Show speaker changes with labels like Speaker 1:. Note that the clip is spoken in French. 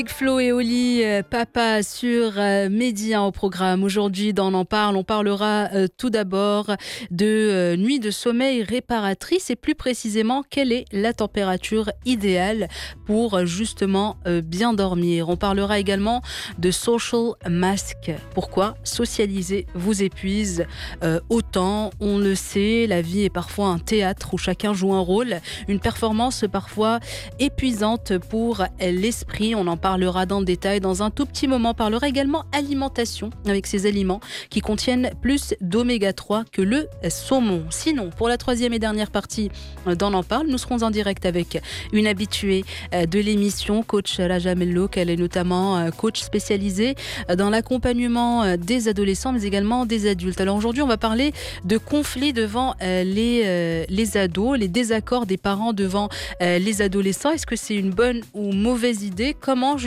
Speaker 1: Flo et Oli, papa sur Média au programme. Aujourd'hui, dans On en parle, on parlera tout d'abord de nuit de sommeil réparatrice et plus précisément, quelle est la température idéale pour justement bien dormir. On parlera également de social mask. Pourquoi socialiser vous épuise autant? On le sait, la vie est parfois un théâtre où chacun joue un rôle, une performance parfois épuisante pour l'esprit. On en parlera dans le détail dans un tout petit moment. On parlera également alimentation avec ces aliments qui contiennent plus d'oméga 3 que le saumon. Sinon, pour la troisième et dernière partie d'On en parle, nous serons en direct avec une habituée de l'émission, coach Raja Mello, qu'elle est notamment coach spécialisée dans l'accompagnement des adolescents mais également des adultes. Alors aujourd'hui, on va parler de conflits devant les ados, les désaccords des parents devant les adolescents. Est-ce que c'est une bonne ou mauvaise idée? Comment